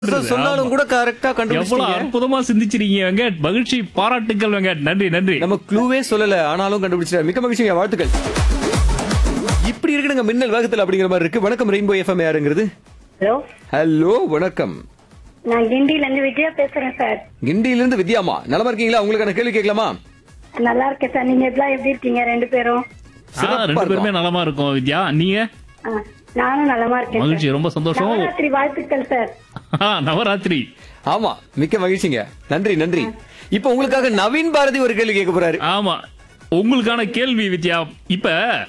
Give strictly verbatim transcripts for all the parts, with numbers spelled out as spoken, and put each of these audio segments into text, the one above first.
சொன்னாலும் கூட கரெக்டா எவ்வளவு கண்டுபிடிச்சீங்க. அற்புதமா சிந்திச்சிருக்கீங்க வெங்கட். மகிழ்ச்சி, பாராட்டுக்கள் வெங்கட். நன்றி நன்றி. நம்ம க்ளூவே சொல்லல ஆனாலும் கண்டுபிடிச்சாரு. மிக்க மகிழ்ச்சிங்க, வாழ்த்துக்கள். இப்படி இருக்குங்க மின்னல் வேகத்துல அப்படிங்கிற மாதிரி இருக்கு. வணக்கம் ரெயின்போ எஃப்எம், யாருங்கிறது? ஹலோ, ஹலோ வணக்கம். நான் கிண்டில இருந்து விஜயா பேசுறேன் சார். கிண்டியில இருந்து வித்யாமா, நலமா இருக்கீங்களா? உங்களுக்கான கேள்வி கேட்கலாமா? நல்லா இருக்கேன் சார். நீங்க எல்லாம் எப்படி இருக்கீங்க ரெண்டு பேரும்? ஆ, ரெண்டு பேருமே நலமா இருக்கோம் வித்யா. நீங்க? ஆ, நானும் நலமா இருக்கேன் மகிழ்ச்சி, சார். ரொம்ப சந்தோஷம். நவராத்திரி வாழ்த்துக்கள் சார். ஆ, நவராத்திரி. ஆமா, மிக்க மகிழ்ச்சிங்க. நன்றி நன்றி. இப்ப உங்களுக்காக நவீன் பாரதி ஒரு கேள்வி கேட்க போறாரு. ஆமா, உங்களுக்கான கேள்வி வித்யா. இப்ப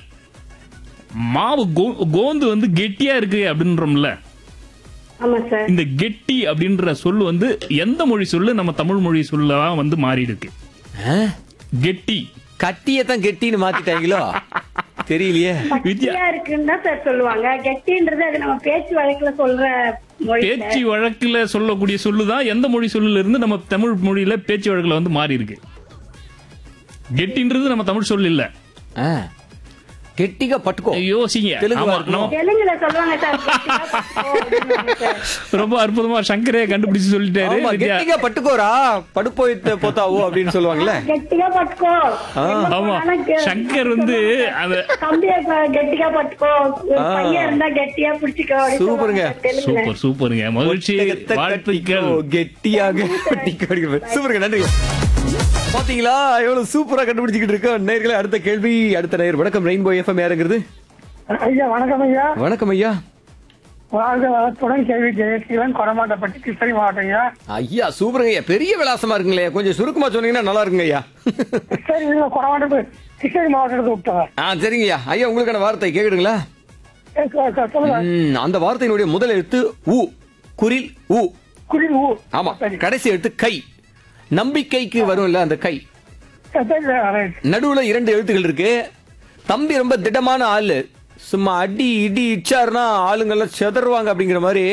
மாவு கோ- கோந்து வந்து கெட்டியா இருக்கு அப்படின்றோம்ல. ஆமா சார். இந்த கெட்டி அப்படின்ற சொல்லு வந்து எந்த மொழி சொல்லு நம்ம தமிழ் மொழி சொல்லவா வந்து மாறி இருக்கு? ஆ? கெட்டி. கட்டியத்தான் கெட்டின்னு மாத்திட்டாங்களோ தெரியலையே. வித்யா, கெட்டியா இருக்குன்னு தான் சார் சொல்லுவாங்க. கெட்டின்றது அது நம்ம பேச்சு வழக்குல சொல்ற மொழி சார். பேச்சு வழக்குல சொல்லக்கூடிய சொல்லுதான் எந்த மொழி சொல்லுல இருந்து நம்ம தமிழ் மொழியில பேச்சு வழக்குல வந்து மாறி இருக்கு. கெட்டின்றது நம்ம தமிழ் சொல்லு இல்ல. ஆ. கெட்டிగా పట్టుకో. யோசிங்க. தெலுங்கு ஆமா, வார்த்தை. நம்ம தெலுங்குல சொல்லுவாங்க சார். கெட்டியா பட்டுக்கோ அப்படின்னுவாங்க சார். ரொம்ப அற்புதமா சங்கரே கண்டுபிடிச்சு சொல்லிட்டாரு. ஆமா, வித்யா. கெட்டிగా పట్టుకోరా పడిపోయితే పోతావు அப்படின்னு சொல்லுவாங்கல்ல. கெட்டியா பட்டுக்கோ. எங்க ஆமா, போனாலும் கெ- சங்கர் வந்து அத கம்பியை ப- கெட்டியா பட்டுக்கோ. ஒரு பையன் இருந்தா கெட்டியா புடிச்சுக்கோ அப்படின்னு சூப்பருங்க. சொல்லுவாங்க தெலுங்குல. சூப்பர் சூப்பருங்க. மகிழ்ச்சி, ஒட்டகத்தை வாழ்த்துக்கள். கட்டிக்கோ, கெட்டியாக கட்டிக்கோ அப்படிங்கிற மாதிரி. சூப்பருங்க, நன்றி. பாத்தீங்களா எவ்வளவு சூப்பரா கண்டுபிடிச்சிக்கிட்டு இருக்கோம். நேயர்களே, அடுத்த கேள்வி, அடுத்த நேயர். வணக்கம் ரெயின்போ எஃப்எம், யாருங்கிறது? ஐயா வணக்கம் ஐயா. வணக்கம் ஐயா. வாழ்க வளத்துடன் கேள்வி ஜெயசீலன் கொடமாட்டப்பட்டி கிருஷ்ணகிரி மாவட்டம் ஐயா. ஐயா சூப்பருங்க ஐயா, பெரிய விலாசமா இருக்குங்களே, கொஞ்சம் சுருக்கமா சொன்னீங்கன்னா நல்லா இருக்குங்க ஐயா. சரி நீங்க கொடமாட்டப்பு கிருஷ்ணகிரி மாவட்டத்துக்கு விட்டவன். ஆ சரிங்க ஐயா. ஐயா உங்களுக்கான வார்த்தை கேக்குதுங்களா? சொல்லுங்க. ம், அந்த வார்த்தையினுடைய முதல் எழுத்து உ, குரில் உ. குடில் ஊ. ஆமா, சரி. கடைசி எழுத்து கை. நம்பிக்கைக்கு வரும்ல அந்த கை. சரி, ரைட். நடுவுல இரண்டு எழுத்துக்கள் இருக்கு. தம்பி ரொம்ப திடமான ஆளு, சும்மா அடி இடி இச்சாருன்னா ஆளுங்கெல்லாம் செதறுவாங்க அப்படிங்கிற மாதிரி.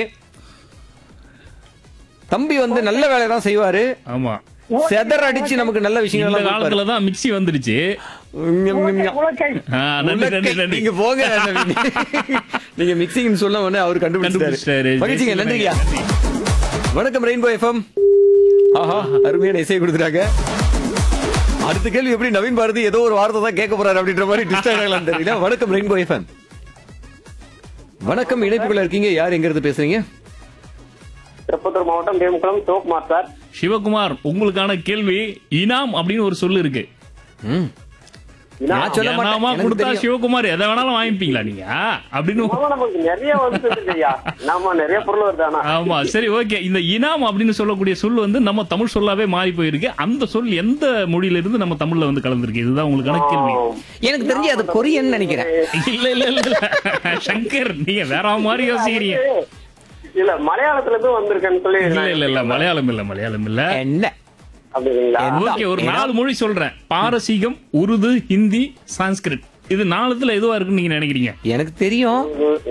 தம்பி வந்து நல்ல வேலையை தான் செய்வாரு. ஆமா, செதற அடிச்சு நமக்கு நல்ல இந்த விஷயங்கள் எல்லாம் கொடுப்பாரு. காலத்துல தான் மிக்ஸி வந்துருச்சு. உலக்கை, உலக்கை. ஆ, நன்றி நன்றி நன்றி. நீங்க போங்க. நீங்க மிக்சிங் சொல்ல உடனே அவர் கண்டுபிடிச்சிட்டாரு. கண்டுபிடிச்சிட்டாரு. மகிழ்ச்சிங்க, நன்றிங்க. வணக்கம் ரெயின்போ எஃப்எம். ஆஹா, அருமையான இசை கொடுத்துட்டாங்க. அடுத்த கேள்வி எப்படி நவீன் பாரதி ஏதோ ஒரு வார்த்தை தான் கேட்க போறாரு அப்படின்ற மாதிரி டிஸ்டர்ப் ஆகலாம் தெரியல. வணக்கம் ரெயின்போ எஃப்எம். வணக்கம், இணைப்புக்குள்ள இருக்கீங்க. யார் எங்க இருந்து பேசுறீங்க? திருப்பத்தூர் மாவட்டம் தேமுக்குளம் சிவகுமார் சார். சிவகுமார், உங்களுக்கான கேள்வி இனாம் அப்படின்னு ஒரு சொல்லு இருக்கு. ம். நான் சொல்ல மாட்டேன், இனாமா எனக்கு கொடுத்தா தெரியும். சிவகுமார் எதை வேணாலும் வாங்கிப்பீங்களா நீங்க அப்படின்னு? ஆமா, நமக்கு நிறைய வந்து ஐயா. நாம நிறைய பொருள் வருது. ஆனா ஆமா, சரி, ஓகே. இந்த இனாம் அப்படின்னு சொல்லக்கூடிய சொல் வந்து நம்ம தமிழ் சொல்லாவே மாறி போயிருக்கு. அந்த சொல் எந்த மொழியில இருந்து நம்ம தமிழ்ல வந்து கலந்துருக்கு? இதுதான் உங்களுக்கான கேள்வி. எனக்கு தெரிஞ்சு அது கொரியன் நினைக்கிறேன். இல்ல இல்ல இல்ல இல்ல. சங்கர், நீங்க வேற மாதிரி யோசிக்கிறீங்க. இல்ல மலையாளத்துல இருந்து வந்திருக்கேன்னு சொல்லி இல்ல இல்ல இல்ல, மலையாளம் இல்ல, மலையாளம் இல்ல. என்ன? அப்படிங்களா? ஓகே, ஒரு நாலு மொழி சொல்றேன். பாரசீகம், உருது, ஹிந்தி, சான்ஸ்கிரிட். இது நாலுத்துல எதுவா இருக்குன்னு நீங்க நினைக்கிறீங்க? எனக்கு தெரியும்.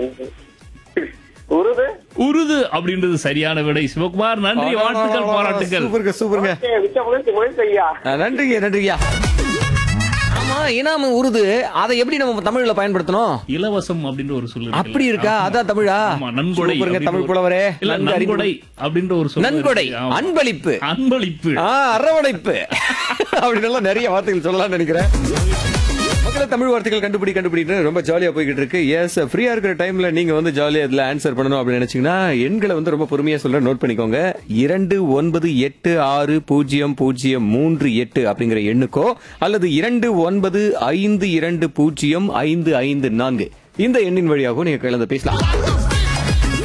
உருது. உருது அப்படின்றது சரியான விடை. சிவகுமார், நன்றி, வாழ்த்துக்கள், பாராட்டுகள். சூப்பருங்க சூப்பருங்க. ஓகே, மிக்க மகிழ்ச்சி, மகிழ்ச்சி ஐயா. ஆ, நன்றிங்க நன்றிங்க. ஆமா, இனாம உருது, அதை எப்படி நம்ம தமிழ்ல பயன்படுத்தணும்? இலவசம் அப்படின்ற ஒரு சொல்லு இருக்குல்ல? அப்படி இருக்கா? அதான் தமிழா? ஆமா, நன்கொடை சூப்பருங்க, அப்படின்ற தமிழ் ஒரு- புலவரே. இல்ல, நன்கு அறிந்து- நன்கொடை அப்படின்ற ஒரு சொல்லு நன்கொடை, இருக்கு. ஆமா. அன்பளிப்பு, அன்பளிப்பு. ஆ, அரவணைப்பு அப்படின்னு எல்லாம் நிறைய வார்த்தைகள் சொல்லலாம்னு நினைக்கிறேன். மக்களே, தமிழ் வார்த்தைகள் கண்டுபிடி கண்டுபிடின்னு ரொம்ப ஜாலியா போய்கிட்டு இருக்கு. எஸ், ஃப்ரீயா இருக்கிற டைம்ல நீங்க வந்து ஜாலியா இதுல ஆன்சர் பண்ணணும் அப்படின்னு நினைச்சீங்கன்னா எண்களை வந்து ரொம்ப பொறுமையா சொல்ற நோட் பண்ணிக்கோங்க. இரண்டு ஒன்பது எட்டு ஆறு பூஜ்ஜியம் பூஜ்ஜியம் மூன்று எட்டு அப்படிங்கிற எண்ணுக்கோ அல்லது இரண்டு ஒன்பது ஐந்து இரண்டு பூஜ்ஜியம் ஐந்து ஐந்து நான்கு இந்த எண்ணின் வழியாகவும் நீங்க கலந்து பேசலாம்.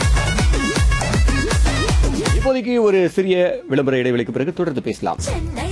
இப்போதைக்கு ஒரு சிறிய விளம்பர இடைவெளிக்கு பிறகு தொடர்ந்து பேசலாம்.